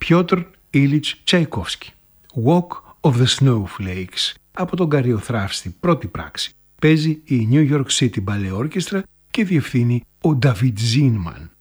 Πιότρ Ήλιτς Τσαϊκόφσκι. Walk of the Snowflakes, από τον Καριοθράφστη πρώτη πράξη. Παίζει η New York City Ballet Orchestra και διευθύνει ο David Zinman.